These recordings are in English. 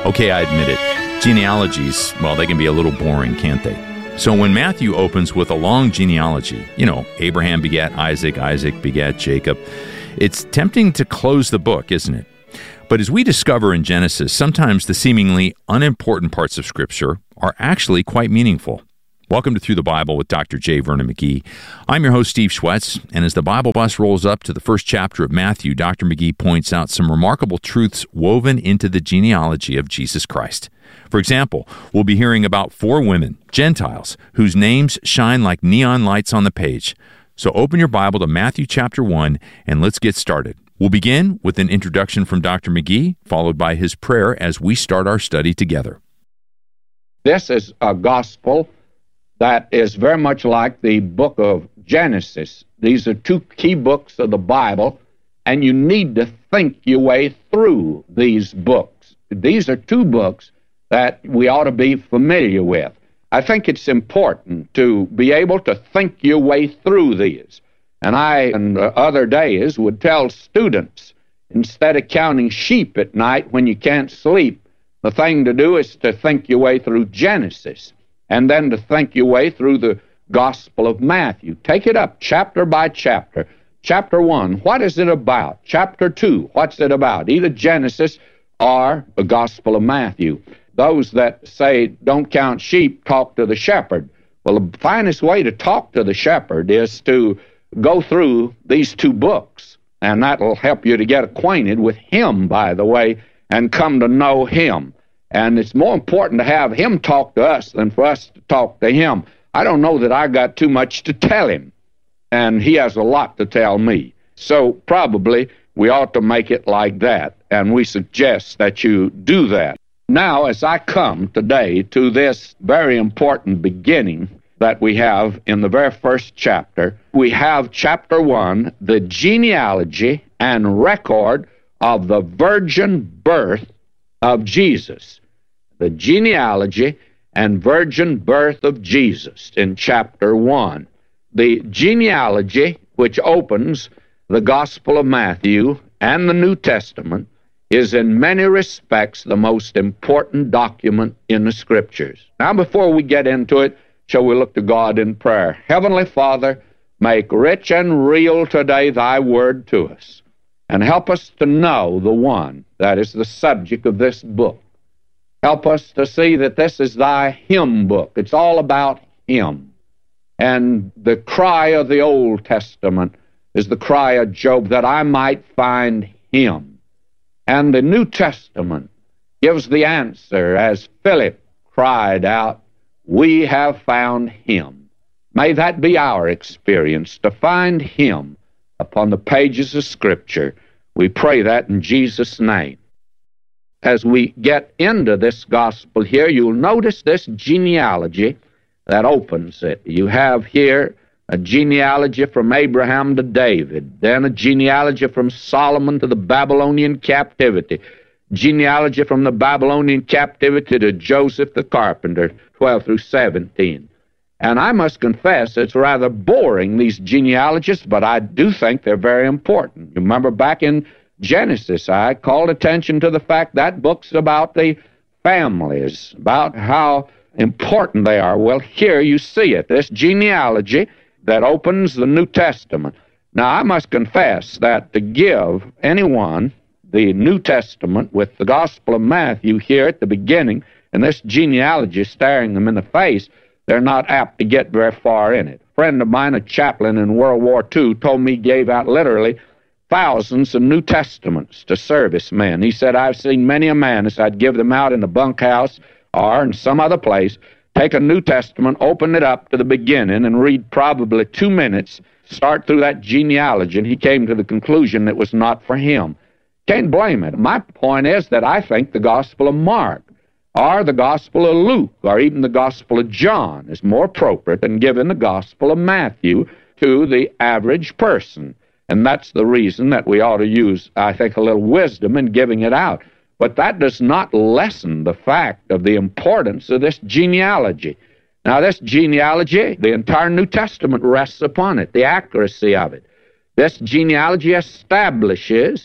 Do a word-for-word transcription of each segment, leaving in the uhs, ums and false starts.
Okay, I admit it. Genealogies, well, they can be a little boring, can't they? So when Matthew opens with a long genealogy, you know, Abraham begat Isaac, Isaac begat Jacob, it's tempting to close the book, isn't it? But as we discover in Genesis, sometimes the seemingly unimportant parts of Scripture are actually quite meaningful. Welcome to Through the Bible with Doctor J. Vernon McGee. I'm your host, Steve Schwetz, and as the Bible bus rolls up to the first chapter of Matthew, Doctor McGee points out some remarkable truths woven into the genealogy of Jesus Christ. For example, we'll be hearing about four women, Gentiles, whose names shine like neon lights on the page. So open your Bible to Matthew chapter one, and let's get started. We'll begin with an introduction from Doctor McGee, followed by his prayer as we start our study together. This is a gospel that is very much like the book of Genesis. These are two key books of the Bible, and you need to think your way through these books. These are two books that we ought to be familiar with. I think it's important to be able to think your way through these. And I, in other days, would tell students, instead of counting sheep at night when you can't sleep, the thing to do is to think your way through Genesis, and then to think your way through the Gospel of Matthew. Take it up chapter by chapter. Chapter one, what is it about? Chapter two, what's it about? Either Genesis or the Gospel of Matthew. Those that say, don't count sheep, talk to the shepherd. Well, the finest way to talk to the shepherd is to go through these two books, and that'll help you to get acquainted with him, by the way, and come to know him. And it's more important to have him talk to us than for us to talk to him. I don't know that I got too much to tell him, and he has a lot to tell me. So probably we ought to make it like that, and we suggest that you do that. Now, as I come today to this very important beginning that we have in the very first chapter, we have chapter one, the genealogy and record of the virgin birth of Jesus. The genealogy and virgin birth of Jesus in chapter one. The genealogy, which opens the Gospel of Matthew and the New Testament, is in many respects the most important document in the Scriptures. Now, before we get into it, shall we look to God in prayer? Heavenly Father, make rich and real today thy word to us, and help us to know the one that is the subject of this book. Help us to see that this is thy hymn book. It's all about him. And the cry of the Old Testament is the cry of Job, that I might find him. And the New Testament gives the answer as Philip cried out, we have found him. May that be our experience, to find him upon the pages of Scripture. We pray that in Jesus' name. As we get into this gospel here, you'll notice this genealogy that opens it. You have here a genealogy from Abraham to David, then a genealogy from Solomon to the Babylonian captivity, genealogy from the Babylonian captivity to Joseph the carpenter, twelve through seventeen. And I must confess, it's rather boring, these genealogies, but I do think they're very important. You remember back in Genesis, I called attention to the fact that book's about the families, about how important they are. Well, here you see it, this genealogy that opens the New Testament. Now, I must confess that to give anyone the New Testament with the Gospel of Matthew here at the beginning, and this genealogy staring them in the face, they're not apt to get very far in it. A friend of mine, a chaplain in World War Two, told me he gave out literally thousands of New Testaments to servicemen. He said, I've seen many a man, as I'd give them out in the bunkhouse or in some other place, take a New Testament, open it up to the beginning, and read probably two minutes, start through that genealogy, and he came to the conclusion it was not for him. Can't blame it. My point is that I think the Gospel of Mark or the Gospel of Luke or even the Gospel of John is more appropriate than giving the Gospel of Matthew to the average person. And that's the reason that we ought to use, I think, a little wisdom in giving it out. But that does not lessen the fact of the importance of this genealogy. Now, this genealogy, the entire New Testament rests upon it, the accuracy of it. This genealogy establishes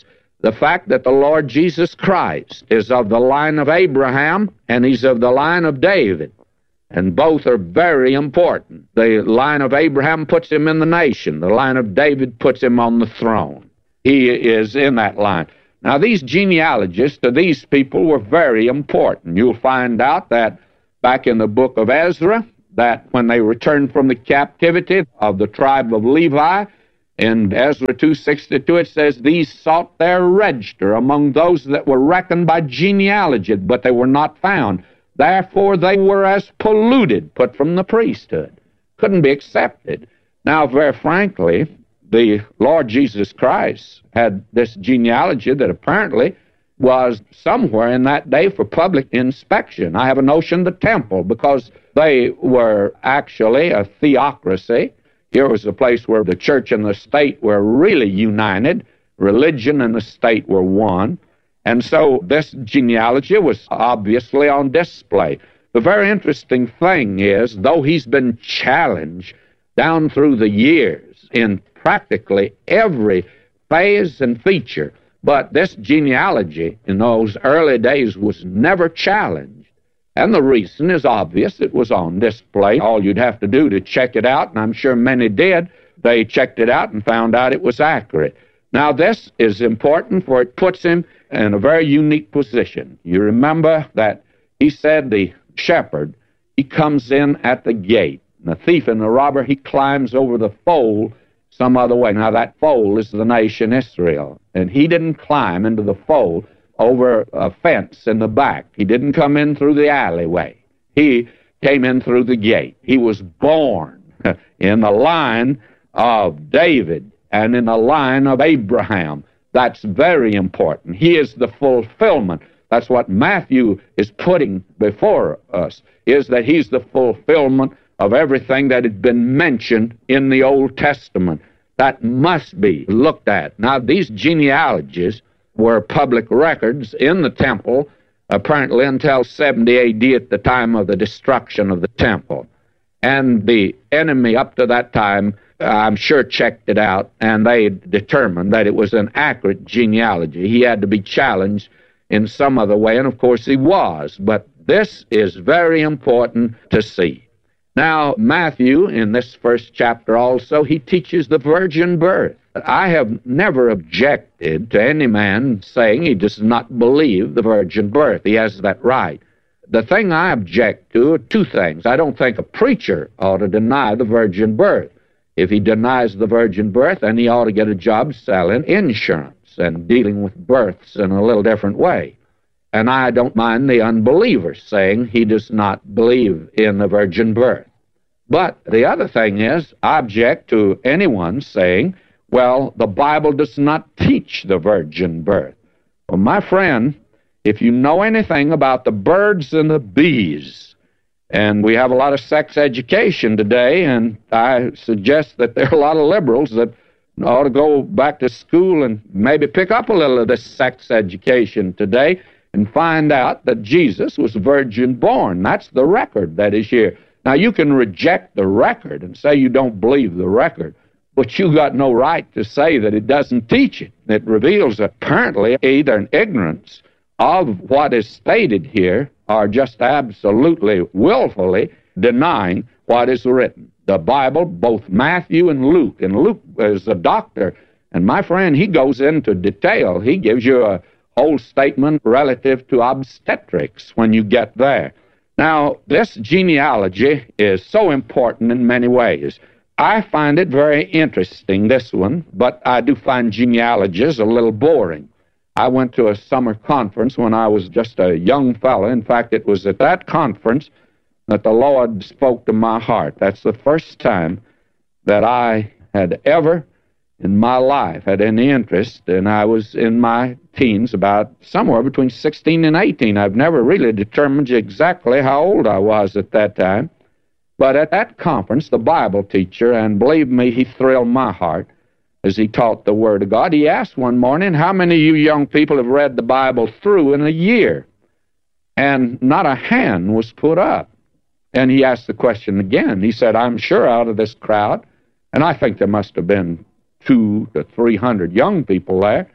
the fact that the Lord Jesus Christ is of the line of Abraham and he's of the line of David. And both are very important. The line of Abraham puts him in the nation. The line of David puts him on the throne. He is in that line. Now, these genealogists to these people were very important. You'll find out that back in the book of Ezra, that when they returned from the captivity of the tribe of Levi, in Ezra two sixty-two, it says, these sought their register among those that were reckoned by genealogy, but they were not found. Therefore, they were as polluted, put from the priesthood. Couldn't be accepted. Now, very frankly, the Lord Jesus Christ had this genealogy that apparently was somewhere in that day for public inspection. I have a notion the temple, because they were actually a theocracy. Here was a place where the church and the state were really united. Religion and the state were one. And so this genealogy was obviously on display. The very interesting thing is, though he's been challenged down through the years in practically every phase and feature, but this genealogy in those early days was never challenged. And the reason is obvious. It was on display. All you'd have to do to check it out, and I'm sure many did, they checked it out and found out it was accurate. Now, this is important, for it puts him in a very unique position. You remember that he said the shepherd, he comes in at the gate. And the thief and the robber, he climbs over the fold some other way. Now, that fold is the nation Israel. And he didn't climb into the fold over a fence in the back. He didn't come in through the alleyway. He came in through the gate. He was born in the line of David and in the line of Abraham. That's very important. He is the fulfillment. That's what Matthew is putting before us, is that he's the fulfillment of everything that had been mentioned in the Old Testament. That must be looked at. Now, these genealogies were public records in the temple, apparently until seventy A D at the time of the destruction of the temple. And the enemy up to that time, I'm sure, checked it out, and they determined that it was an accurate genealogy. He had to be challenged in some other way, and of course he was. But this is very important to see. Now, Matthew, in this first chapter also, he teaches the virgin birth. I have never objected to any man saying he does not believe the virgin birth. He has that right. The thing I object to are two things. I don't think a preacher ought to deny the virgin birth. If he denies the virgin birth, then he ought to get a job selling insurance and dealing with births in a little different way. And I don't mind the unbeliever saying he does not believe in the virgin birth. But the other thing is, I object to anyone saying, well, the Bible does not teach the virgin birth. Well, my friend, if you know anything about the birds and the bees, and we have a lot of sex education today, and I suggest that there are a lot of liberals that ought to go back to school and maybe pick up a little of this sex education today and find out that Jesus was virgin born. That's the record that is here. Now, you can reject the record and say you don't believe the record, but you got no right to say that it doesn't teach it. It reveals apparently either an ignorance of what is stated here or just absolutely willfully denying what is written. The Bible, both Matthew and Luke, and Luke is a doctor, and my friend, he goes into detail. He gives you a whole statement relative to obstetrics when you get there. Now, this genealogy is so important in many ways. I find it very interesting, this one, but I do find genealogies a little boring. I went to a summer conference when I was just a young fellow. In fact, it was at that conference that the Lord spoke to my heart. That's the first time that I had ever in my life had any interest, and I was in my teens, about somewhere between sixteen and eighteen. I've never really determined exactly how old I was at that time. But at that conference, the Bible teacher, and believe me, he thrilled my heart as he taught the Word of God. He asked one morning, how many of you young people have read the Bible through in a year? And not a hand was put up. And he asked the question again. He said, I'm sure out of this crowd, and I think there must have been two to three hundred young people there,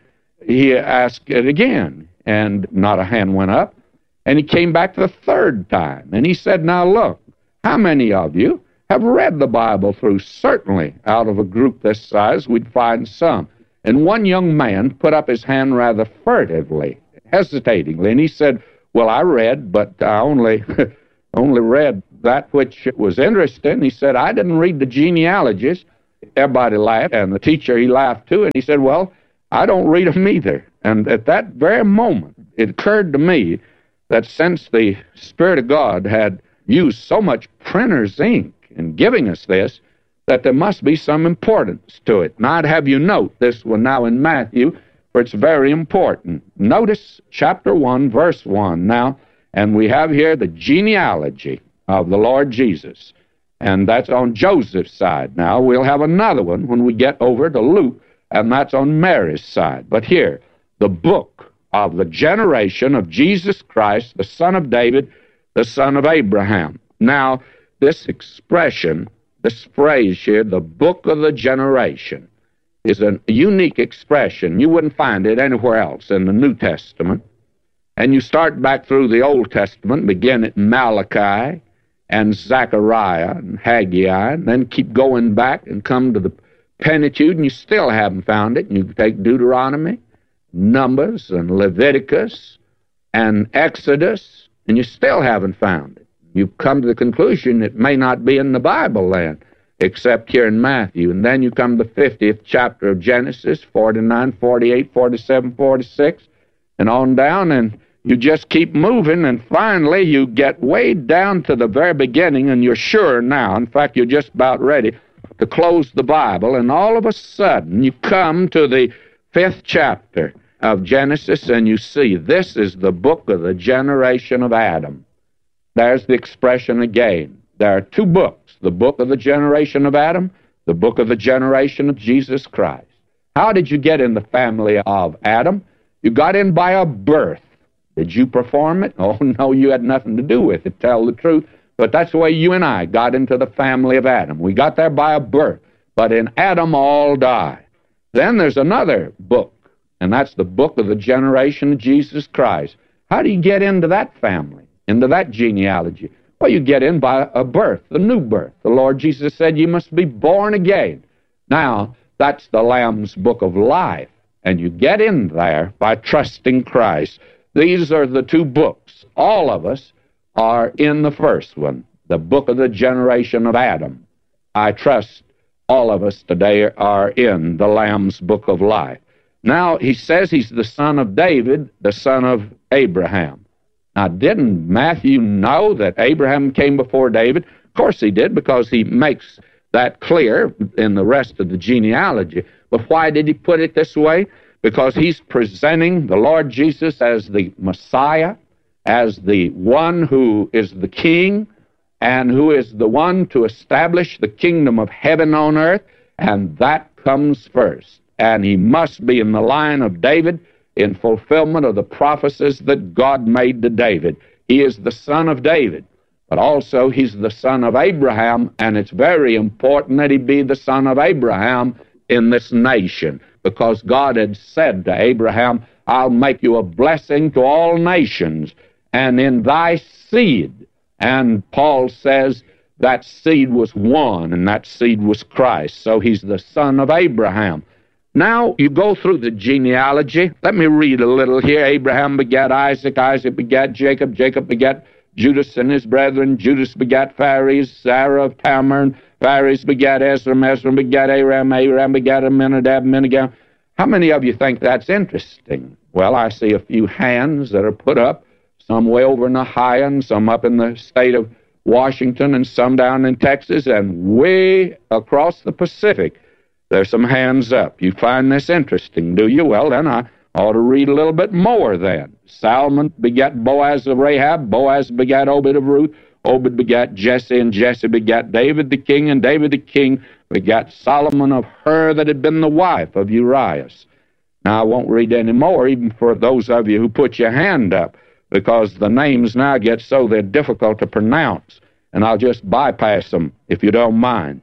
he asked it again, and not a hand went up. And he came back the third time, and he said, now look, how many of you have read the Bible through? Certainly, out of a group this size, we'd find some. And one young man put up his hand rather furtively, hesitatingly, and he said, well, I read, but I only, only read that which was interesting. He said, I didn't read the genealogies. Everybody laughed, and the teacher, he laughed too, and he said, well, I don't read them either. And at that very moment, it occurred to me that since the Spirit of God had used so much printer's ink in giving us this, that there must be some importance to it. And I'd have you note this one now in Matthew, for it's very important. Notice chapter one, verse one now, and we have here the genealogy of the Lord Jesus. And that's on Joseph's side. Now, we'll have another one when we get over to Luke, and that's on Mary's side. But here, the book of the generation of Jesus Christ, the son of David, the son of Abraham. Now, this expression, this phrase here, the book of the generation, is a unique expression. You wouldn't find it anywhere else in the New Testament. And you start back through the Old Testament, begin at Malachi and Zechariah and Haggai, and then keep going back and come to the Pentateuch, and you still haven't found it. And you take Deuteronomy, Numbers, and Leviticus, and Exodus, and you still haven't found it. You've come to the conclusion it may not be in the Bible then, except here in Matthew. And then you come to the fiftieth chapter of Genesis, forty-nine, forty-eight, forty-seven, forty-six, and on down, and you just keep moving, and finally you get way down to the very beginning, and you're sure now, in fact, you're just about ready to close the Bible, and all of a sudden you come to the fifth chapter of Genesis, and you see this is the book of the generation of Adam. There's the expression again. There are two books, the book of the generation of Adam, the book of the generation of Jesus Christ. How did you get in the family of Adam? You got in by a birth. Did you perform it? Oh, no, you had nothing to do with it, tell the truth. But that's the way you and I got into the family of Adam. We got there by a birth. But in Adam all die. Then there's another book, and that's the book of the generation of Jesus Christ. How do you get into that family, into that genealogy? Well, you get in by a birth, the new birth. The Lord Jesus said you must be born again. Now, that's the Lamb's book of life, and you get in there by trusting Christ. These are the two books. All of us are in the first one, the book of the generation of Adam. I trust all of us today are in the Lamb's book of life. Now, he says he's the son of David, the son of Abraham. Now, didn't Matthew know that Abraham came before David? Of course he did, because he makes that clear in the rest of the genealogy. But why did he put it this way? Because he's presenting the Lord Jesus as the Messiah, as the one who is the king, and who is the one to establish the kingdom of heaven on earth, and that comes first. And he must be in the line of David in fulfillment of the prophecies that God made to David. He is the son of David, but also he's the son of Abraham, and it's very important that he be the son of Abraham in this nation, because God had said to Abraham, I'll make you a blessing to all nations, and in thy seed. And Paul says that seed was one, and that seed was Christ. So he's the son of Abraham. Now you go through the genealogy. Let me read a little here. Abraham begat Isaac, Isaac begat Jacob, Jacob begat Judas and his brethren, Judas begat Phares, Sarah of Tamar, Phares begat Esrom, Esrom begat Aram, Aram begat Aminadab, Aminadab. How many of you think that's interesting? Well, I see a few hands that are put up, some way over in Ohio, and some up in the state of Washington, and some down in Texas, and way across the Pacific. There's some hands up. You find this interesting, do you? Well, then I ought to read a little bit more then. Salmon begat Boaz of Rahab, Boaz begat Obed of Ruth, Obed begat Jesse, and Jesse begat David the king, and David the king begat Solomon of her that had been the wife of Urias. Now, I won't read any more, even for those of you who put your hand up, because the names now get so they're difficult to pronounce, and I'll just bypass them if you don't mind.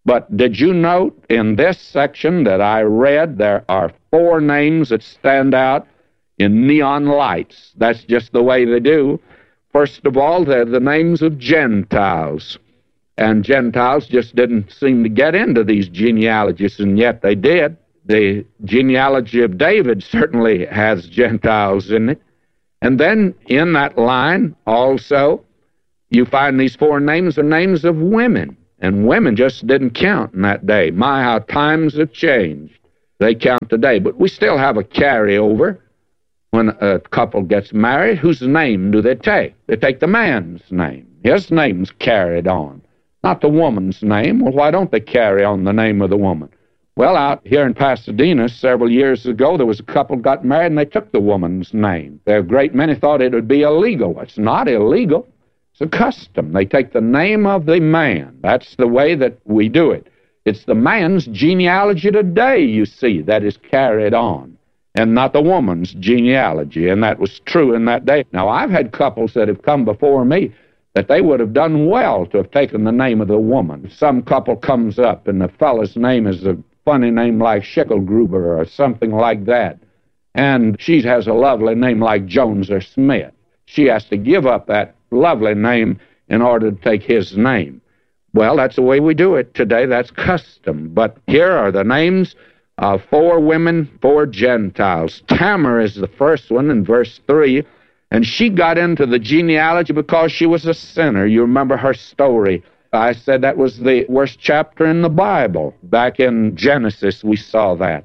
But did you note in this section that I read there are four names that stand out in neon lights? That's just the way they do. First of all, they're the names of Gentiles. And Gentiles just didn't seem to get into these genealogies, and yet they did. The genealogy of David certainly has Gentiles in it. And then in that line also, you find these four names are names of women. And women just didn't count in that day. My, how times have changed. They count today. But we still have a carryover. When a couple gets married, whose name do they take? They take the man's name. His name's carried on, not the woman's name. Well, why don't they carry on the name of the woman? Well, out here in Pasadena several years ago, there was a couple got married, and they took the woman's name. There a great many thought it would be illegal. It's not illegal. It's a custom. They take the name of the man. That's the way that we do it. It's the man's genealogy today, you see, that is carried on, and not the woman's genealogy. And that was true in that day. Now, I've had couples that have come before me that they would have done well to have taken the name of the woman. Some couple comes up, and the fellow's name is a funny name like Schickelgruber or something like that, and she has a lovely name like Jones or Smith. She has to give up that lovely name in order to take his name. Well, that's the way we do it today. That's custom. But here are the names of four women, four Gentiles. Tamar is the first one in verse three, and she got into the genealogy because she was a sinner. You remember her story. I said that was the worst chapter in the Bible. Back in Genesis, we saw that.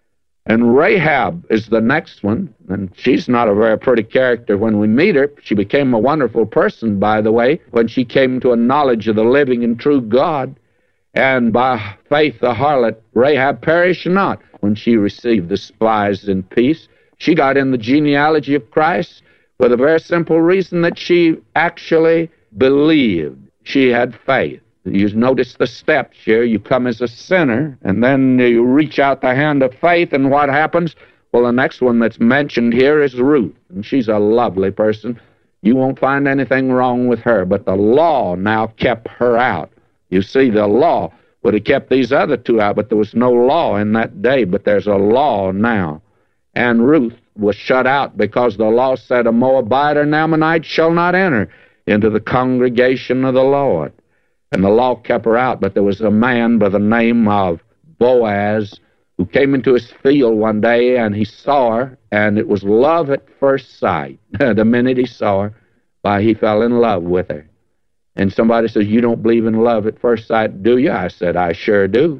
And Rahab is the next one, and she's not a very pretty character when we meet her. She became a wonderful person, by the way, when she came to a knowledge of the living and true God. And by faith the harlot Rahab perished not when she received the spies in peace. She got in the genealogy of Christ for the very simple reason that she actually believed. She had faith. You notice the steps here. You come as a sinner, and then you reach out the hand of faith, and what happens? Well, the next one that's mentioned here is Ruth, and she's a lovely person. You won't find anything wrong with her, but the law now kept her out. You see, the law would have kept these other two out, but there was no law in that day, but there's a law now. And Ruth was shut out because the law said a Moabite or an Ammonite shall not enter into the congregation of the Lord. And the law kept her out, but there was a man by the name of Boaz who came into his field one day, and he saw her, and it was love at first sight. The minute he saw her, why, he fell in love with her. And somebody says, you don't believe in love at first sight, do you? I said, I sure do.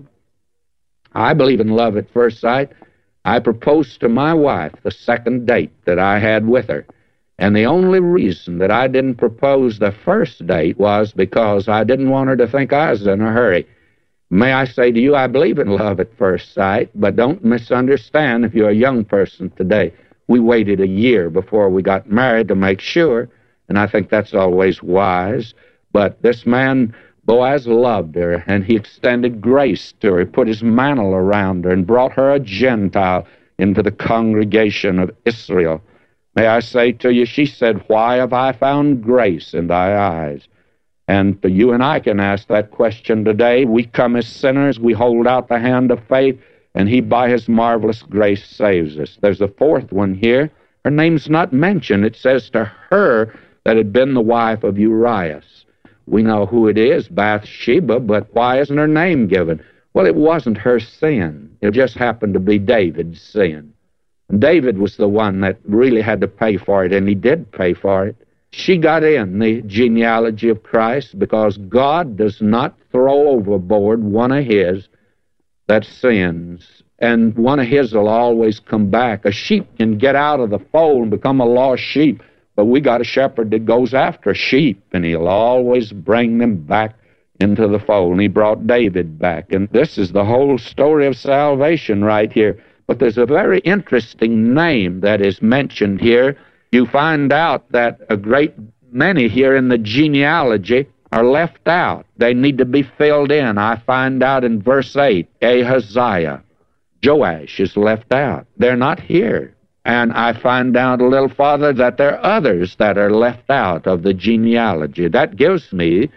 I believe in love at first sight. I proposed to my wife the second date that I had with her. And the only reason that I didn't propose the first date was because I didn't want her to think I was in a hurry. May I say to you, I believe in love at first sight, but don't misunderstand if you're a young person today. We waited a year before we got married to make sure, and I think that's always wise. But this man, Boaz, loved her, and he extended grace to her. He put his mantle around her and brought her, a Gentile, into the congregation of Israel. May I say to you, she said, why have I found grace in thy eyes? And you and I can ask that question today. We come as sinners, we hold out the hand of faith, and he, by his marvelous grace, saves us. There's a fourth one here. Her name's not mentioned. It says to her that had been the wife of Urias. We know who it is, Bathsheba, but why isn't her name given? Well, it wasn't her sin. It just happened to be David's sin. David was the one that really had to pay for it, and he did pay for it. She got in the genealogy of Christ because God does not throw overboard one of his that sins, and one of his will always come back. A sheep can get out of the fold and become a lost sheep, but we got a shepherd that goes after sheep, and he'll always bring them back into the fold. And he brought David back, and this is the whole story of salvation right here. But there's a very interesting name that is mentioned here. You find out that a great many here in the genealogy are left out. They need to be filled in. I find out in verse eight, Ahaziah, Joash is left out. They're not here. And I find out a little farther that there are others that are left out of the genealogy. That gives me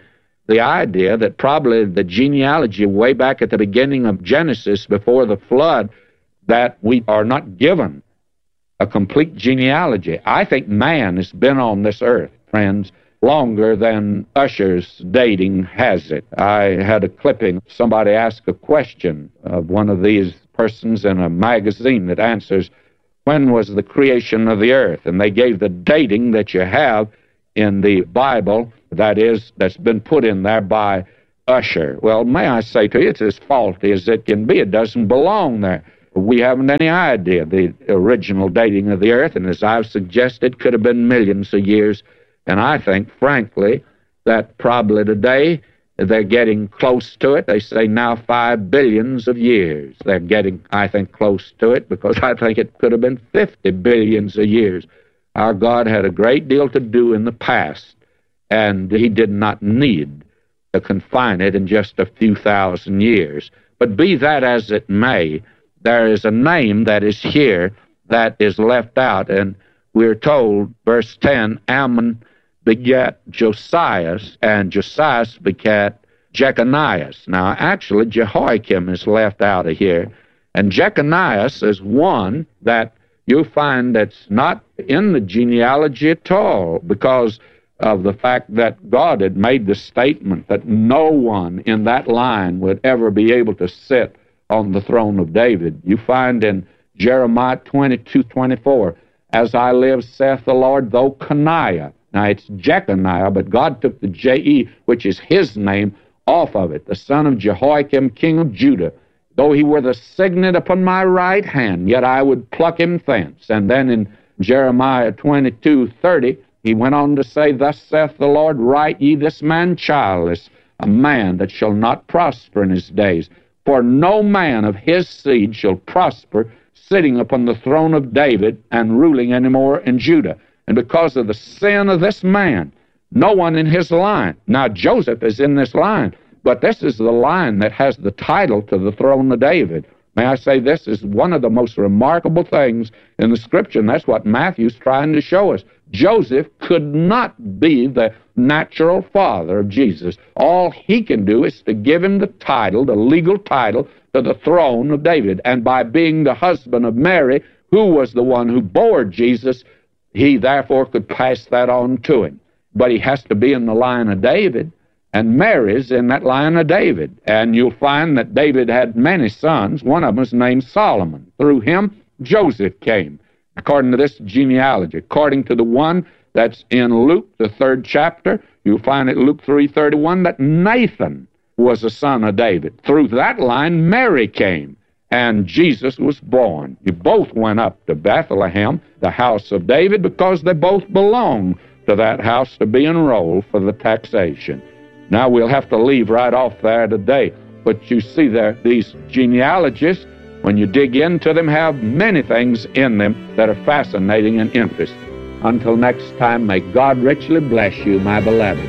the idea that probably the genealogy way back at the beginning of Genesis before the flood, that we are not given a complete genealogy. I think man has been on this earth, friends, longer than Usher's dating has it. I had a clipping. Somebody asked a question of one of these persons in a magazine that answers, when was the creation of the earth? And they gave the dating that you have in the Bible, that is, that's been put in there by Usher. Well, may I say to you, it's as faulty as it can be. It doesn't belong there. We haven't any idea the original dating of the earth, and as I've suggested, could have been millions of years. And I think, frankly, that probably today they're getting close to it. They say now five billions of years. They're getting, I think, close to it, because I think it could have been fifty billions of years. Our God had a great deal to do in the past, and he did not need to confine it in just a few thousand years. But be that as it may, there is a name that is here that is left out, and we're told, verse ten, Ammon begat Josias, and Josias begat Jeconias. Now, actually, Jehoiakim is left out of here, and Jeconias is one that you'll find that's not in the genealogy at all, because of the fact that God had made the statement that no one in that line would ever be able to sit on the throne of David. You find in Jeremiah twenty-two twenty-four, as I live, saith the Lord, though Coniah, now it's Jeconiah, but God took the J E, which is his name, off of it, the son of Jehoiakim, king of Judah, though he were the signet upon my right hand, yet I would pluck him thence. And then in Jeremiah twenty-two thirty, he went on to say, thus saith the Lord, write ye this man childless, a man that shall not prosper in his days. For no man of his seed shall prosper, sitting upon the throne of David and ruling any more in Judah. And because of the sin of this man, no one in his line. Now, Joseph is in this line, but this is the line that has the title to the throne of David. May I say, this is one of the most remarkable things in the Scripture, and that's what Matthew's trying to show us. Joseph could not be the natural father of Jesus. All he can do is to give him the title, the legal title, to the throne of David. And by being the husband of Mary, who was the one who bore Jesus, he therefore could pass that on to him. But he has to be in the line of David, and Mary's in that line of David. And you'll find that David had many sons. One of them was named Solomon. Through him, Joseph came, according to this genealogy. According to the one that's in Luke, the third chapter, you'll find at Luke three thirty-one that Nathan was a son of David. Through that line, Mary came, and Jesus was born. You both went up to Bethlehem, the house of David, because they both belonged to that house to be enrolled for the taxation. Now, we'll have to leave right off there today, but you see there, these genealogies, when you dig into them, have many things in them that are fascinating and interesting. Until next time, may God richly bless you, my beloved.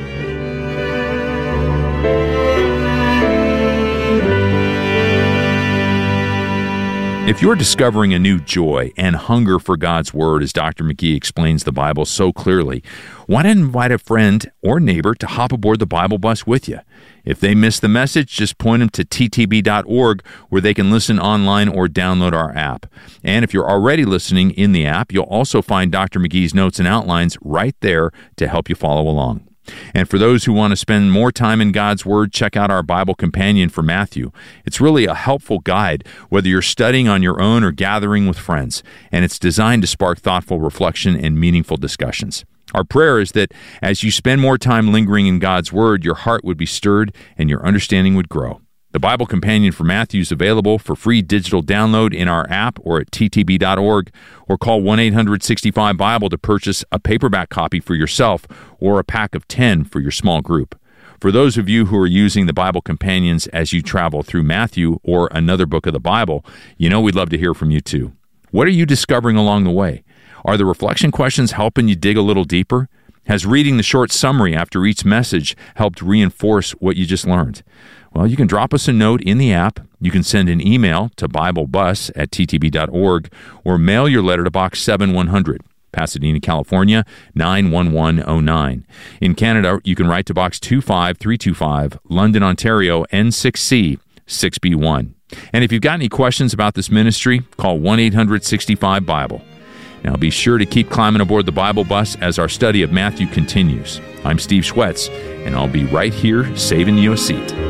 If you're discovering a new joy and hunger for God's Word, as Doctor McGee explains the Bible so clearly, why not invite a friend or neighbor to hop aboard the Bible bus with you? If they miss the message, just point them to T T B dot org, where they can listen online or download our app. And if you're already listening in the app, you'll also find Doctor McGee's notes and outlines right there to help you follow along. And for those who want to spend more time in God's Word, check out our Bible Companion for Matthew. It's really a helpful guide, whether you're studying on your own or gathering with friends, and it's designed to spark thoughtful reflection and meaningful discussions. Our prayer is that as you spend more time lingering in God's Word, your heart would be stirred and your understanding would grow. The Bible Companion for Matthew is available for free digital download in our app or at T T B dot org, or call one eight hundred sixty-five Bible to purchase a paperback copy for yourself or a pack of ten for your small group. For those of you who are using the Bible Companions as you travel through Matthew or another book of the Bible, you know we'd love to hear from you too. What are you discovering along the way? Are the reflection questions helping you dig a little deeper? Has reading the short summary after each message helped reinforce what you just learned? Well, you can drop us a note in the app. You can send an email to BibleBus at T T B dot org or mail your letter to Box seven one hundred. Pasadena, California, nine one one oh nine. In Canada, you can write to Box two five three two five, London, Ontario, N six C six B one. And if you've got any questions about this ministry, call one eight hundred sixty-five Bible. Now be sure to keep climbing aboard the Bible bus as our study of Matthew continues. I'm Steve Schwetz, and I'll be right here saving you a seat.